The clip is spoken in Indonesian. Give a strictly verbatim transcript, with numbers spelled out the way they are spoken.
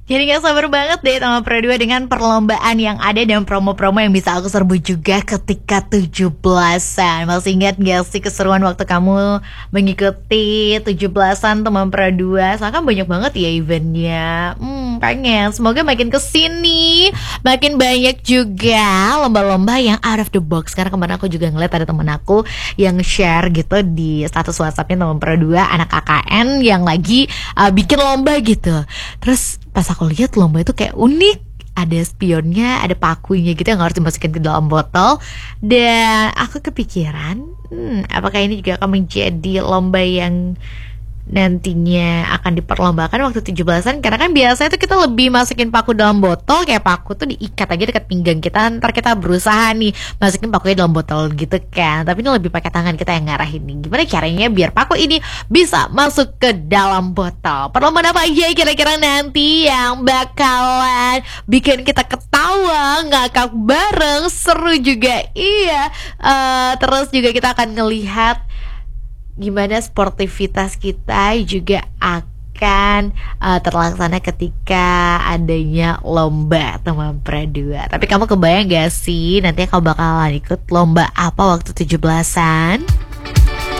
Jadi gak sabar banget deh sama Pro dua dengan perlombaan yang ada dan promo-promo yang bisa aku serbu juga ketika tujuh belasan. Masih ingat gak sih keseruan waktu kamu mengikuti tujuh belasan teman Pro dua? Soalnya kan banyak banget ya eventnya. Hmm, pengen semoga makin kesini makin banyak juga lomba-lomba yang out of the box. Karena kemarin aku juga ngeliat ada temen aku yang share gitu di status WhatsAppnya teman Pro dua, anak K K N yang lagi uh, bikin lomba gitu. Terus pas aku lihat lomba itu kayak unik, ada spionnya, ada pakunya gitu yang harus dimasukin ke dalam botol. Dan aku kepikiran, hmm, apakah ini juga akan menjadi lomba yang nantinya akan diperlombakan waktu tujuh belasan. Karena kan biasanya tuh kita lebih masukin paku dalam botol, kayak paku tuh diikat aja dekat pinggang kita, ntar kita berusaha nih masukin pakunya dalam botol gitu kan. Tapi ini lebih pakai tangan kita yang ngarahin nih. Gimana caranya biar paku ini bisa masuk ke dalam botol? Perlombaan apa aja kira-kira nanti yang bakalan bikin kita ketawa, ngakak bareng, seru juga. Iya, uh, terus juga kita akan ngelihat gimana sportivitas kita juga akan uh, terlaksana ketika adanya lomba teman Pro dua. Tapi kamu kebayang gak sih nanti kamu bakalan ikut lomba apa waktu tujuh belasan?